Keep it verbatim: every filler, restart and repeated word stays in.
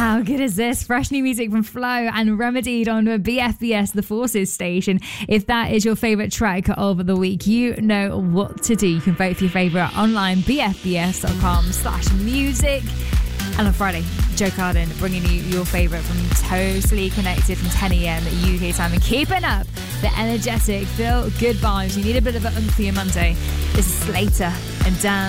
How good is this? Fresh new music from Flo and Remedied on B F B S, the Forces station. If that is your favourite track of the week, you know what to do. You can vote for your favourite online, b f b s dot com slash music. And on Friday, Joe Carden bringing you your favourite from Totally Connected from ten a.m. U K time. And keeping up the energetic, feel good vibes. You need a bit of an oomph for your Monday. This is Slater and Dan.